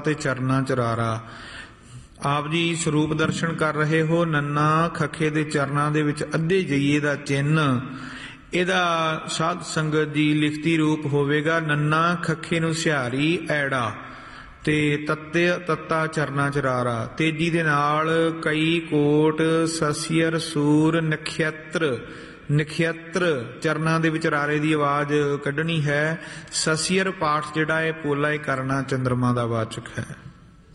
ਤੇ ਚਰਨਾਂ ਚਰਾਰਾ। ਆਪ ਜੀ ਸਰੂਪ ਦਰਸ਼ਨ ਕਰ ਰਹੇ ਹੋ। ਨੰਨਾ ਖੱਖੇ ਦੇ ਚਰਨਾਂ ਦੇ ਵਿੱਚ ਅੱਧੇ ਜਈਏ ਦਾ ਚਿੰਨ੍ਹ, ਇਹਦਾ ਸਾਧ ਸੰਗਤ ਦੀ ਲਿਖਤੀ ਰੂਪ ਹੋਵੇਗਾ ਨੰਨਾ ਖੱਖੇ ਨੂੰ ਸਿਹਾਰੀ ਐੜਾ ਤੇ ਤੱਤਾ ਚਰਨਾ ਚਰਾਰਾ। ਤੇਜੀ ਦੇ ਨਾਲ ਕਈ ਕੋਟ ਸਸੀਅਰ ਸੂਰ ਨਖੇਤਰ ਚਰਨਾਂ ਦੇ ਵਿੱਚ ਰਾਰੇ ਦੀ ਆਵਾਜ਼ ਕੱਢਣੀ ਹੈ। ਸਸੀਅਰ ਪਾਠ ਜਿਹੜਾ ਹੈ ਪੋਲਾ ਕਰਨਾ ਚੰਦਰਮਾ ਦਾ ਵਾਚਕ ਹੈ।